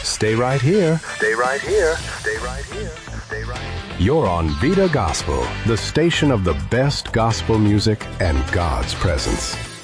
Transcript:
Stay right here. Stay right here. Stay right here. Stay right here. You're on Vita Gospel, the station of the best gospel music and God's presence.